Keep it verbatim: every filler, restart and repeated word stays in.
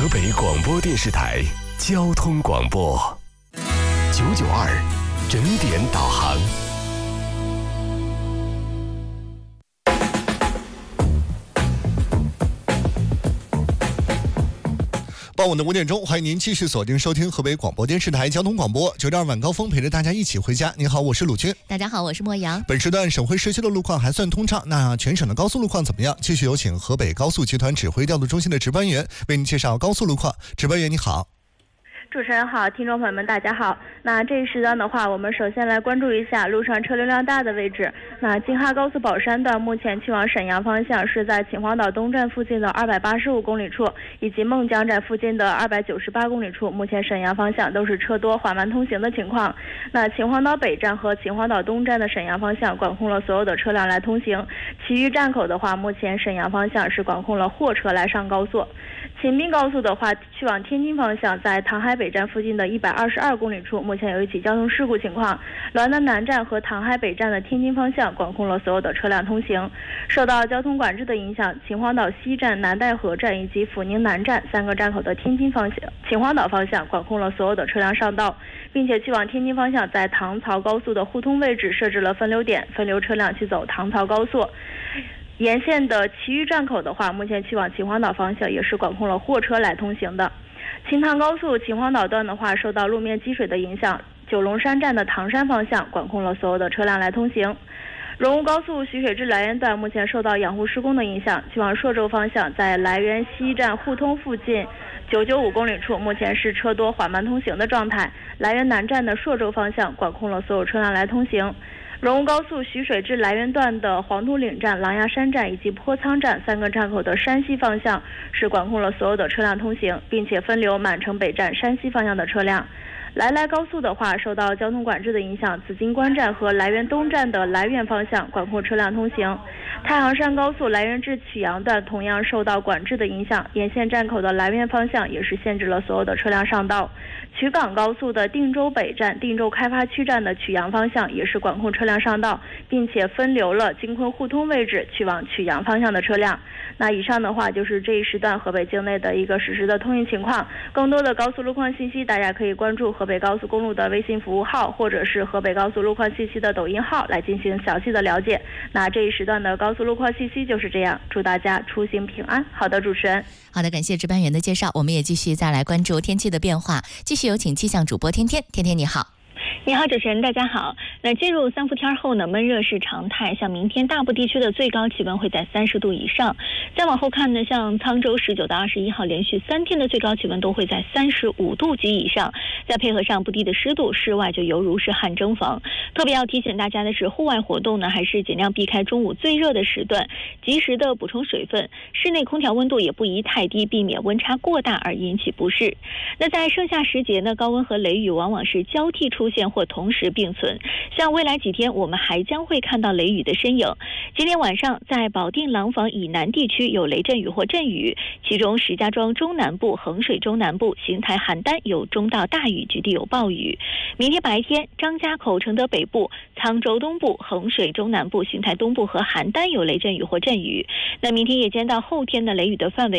河北广播电视台交通广播九九二整点导航。傍晚的五点钟，欢迎您继续锁定收听河北广播电视台交通广播九点二晚高峰，陪着大家一起回家。您好，我是鲁军。 大家好，我是莫阳。 本时段省会市区的路况还算通畅，那全省的高速路况怎么样？继续有请河北高速集团指挥调度中心的值班员为您介绍高速路况。值班员你好。 主持人好，听众朋友们大家好。那这一时段的话，我们首先来关注一下路上车流量大的位置。那京哈高速宝山段目前去往沈阳方向是在秦皇岛东站附近的二百八十五公里处，以及孟江站附近的二百九十八公里处，目前沈阳方向都是车多缓慢通行的情况。那秦皇岛北站和秦皇岛东站的沈阳方向管控了所有的车辆来通行，其余站口的话，目前沈阳方向是管控了货车来上高速。秦滨高速的话，去往天津方向，在唐海北站附近的一百二十二公里处，目前有一起交通事故情况。滦南南站和唐海北站的天津方向管控了所有的车辆通行。受到交通管制的影响，秦皇岛西站、南戴河站以及阜宁南站三个站口的天津方向、秦皇岛方向管控了所有的车辆上道，并且去往天津方向，在唐曹高速的互通位置设置了分流点，分流车辆去走唐曹高速。沿线的其余站口的话，目前去往秦皇岛方向也是管控了货车来通行的。秦唐高速秦皇岛段的话，受到路面积水的影响，九龙山站的唐山方向管控了所有的车辆来通行。荣芜高速徐水至涞源段目前受到养护施工的影响，去往朔州方向，在涞源西站互通附近九九五公里处，目前是车多缓慢通行的状态。涞源南站的朔州方向管控了所有车辆来通行。荣芜高速徐水至涞源段的黄土岭站、狼牙山站以及坡仓站三个站口的山西方向是管控了所有的车辆通行，并且分流满城北站山西方向的车辆。来来高速的话，受到交通管制的影响，紫金关站和涞源东站的涞源方向管控车辆通行。太行山高速涞源至曲阳段同样受到管制的影响，沿线站口的涞源方向也是限制了所有的车辆上道。曲港高速的定州北站、定州开发区站的曲阳方向也是管控车辆上道，并且分流了京昆互通位置去往曲阳方向的车辆。那以上的话就是这一时段河北境内的一个实时的通运情况。更多的高速路况信息，大家可以关注河北高速公路的微信服务号，或者是河北高速路况信息的抖音号来进行详细的了解。那这一时段的高速路况信息就是这样，祝大家出行平安。好的，主持人。 好的，感谢值班员的介绍。我们也继续再来关注天气的变化，继续有请气象主播天天。天天你好。 你好，主持人，大家好。那进入三伏天后呢，闷热是常态。像明天大部地区的最高气温会在三十度以上。再往后看呢，像沧州十九到二十一号连续三天的最高气温都会在三十五度及以上。再配合上不低的湿度，室外就犹如是汗蒸房。特别要提醒大家的是，户外活动呢，还是尽量避开中午最热的时段，及时的补充水分。室内空调温度也不宜太低，避免温差过大而引起不适。那在盛夏时节呢，高温和雷雨往往是交替出现或同时并存，像未来几天我们还将会看到雷雨的身影。今天晚上在保定廊坊以南地区有雷阵雨或阵雨，其中石家庄中南部、衡水中南部、邢台邯郸有中到大雨，局地有暴雨。明天白天，张家口、承德北部、沧州东部、衡水中南部、邢台东部和邯郸有雷阵雨或阵雨。那明天夜间到后天的雷雨的范围